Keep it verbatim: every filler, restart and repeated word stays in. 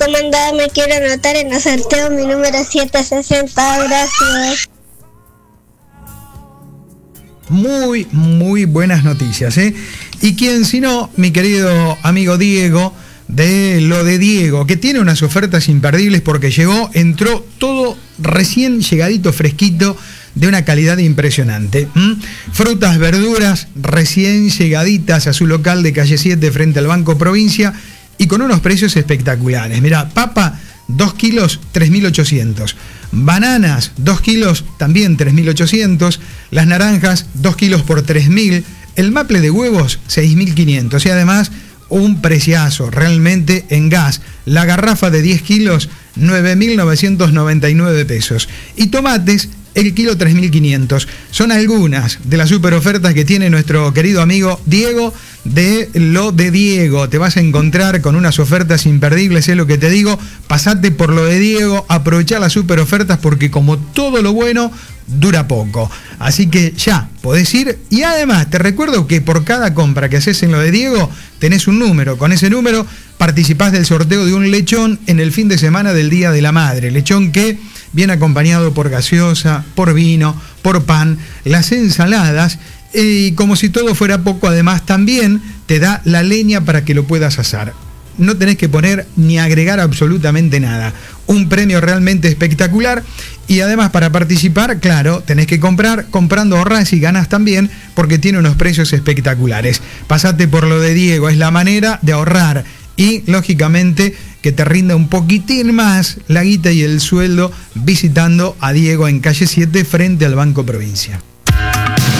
mandada, me quiero anotar en el sorteo, mi número es setecientos sesenta, gracias. Muy, muy buenas noticias, ¿eh? Y quién si no, mi querido amigo Diego, de Lo de Diego, que tiene unas ofertas imperdibles porque llegó, entró todo recién llegadito, fresquito, de una calidad impresionante. ¿Mm? Frutas, verduras, recién llegaditas a su local de calle siete frente al Banco Provincia y con unos precios espectaculares. Mirá, papa, dos kilos, tres mil ochocientos. Bananas, dos kilos, también tres mil ochocientos. Las naranjas, dos kilos por tres mil. El maple de huevos, seis mil quinientos. Y además, un preciazo realmente en gas. La garrafa de diez kilos, nueve mil novecientos noventa y nueve pesos. Y tomates, el kilo tres mil quinientos. Son algunas de las super ofertas que tiene nuestro querido amigo Diego de Lo de Diego. Te vas a encontrar con unas ofertas imperdibles, es lo que te digo. Pasate por Lo de Diego, aprovechá las super ofertas porque como todo lo bueno, dura poco. Así que ya, podés ir. Y además, te recuerdo que por cada compra que haces en Lo de Diego, tenés un número. Con ese número participás del sorteo de un lechón en el fin de semana del Día de la Madre. Lechón que viene acompañado por gaseosa, por vino, por pan, las ensaladas. Y como si todo fuera poco, además también te da la leña para que lo puedas asar. No tenés que poner ni agregar absolutamente nada. Un premio realmente espectacular. Y además para participar, claro, tenés que comprar. Comprando ahorrás y ganas también porque tiene unos precios espectaculares. Pasate por Lo de Diego, es la manera de ahorrar. Y lógicamente que te rinda un poquitín más la guita y el sueldo visitando a Diego en calle siete frente al Banco Provincia.